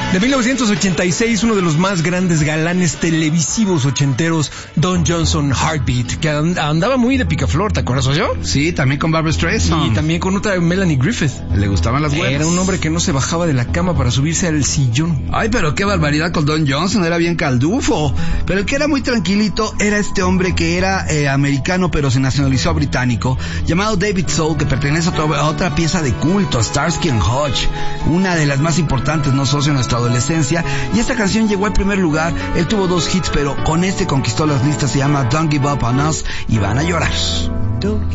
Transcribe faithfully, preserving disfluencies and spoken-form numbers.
De mil novecientos ochenta y seis, uno de los más grandes galanes televisivos ochenteros, Don Johnson, Heartbeat, que andaba muy de picaflor, ¿te acuerdas yo? Sí, también con Barbra Streisand. Y también con otra, Melanie Griffith. Le gustaban las huevas. Era un hombre que no se bajaba de la cama para subirse al sillón. Ay, pero qué barbaridad con Don Johnson, era bien caldufo. Pero el que era muy tranquilito era este hombre que era eh, americano, pero se nacionalizó británico, llamado David Soul, que pertenece a otra, a otra pieza de culto, a Starsky and Hutch, una de las más importantes, no socio, en nuestra adolescencia, y esta canción llegó al primer lugar. Él tuvo dos hits, pero con este conquistó las listas. Se llama Don't Give Up on Us y van a llorar.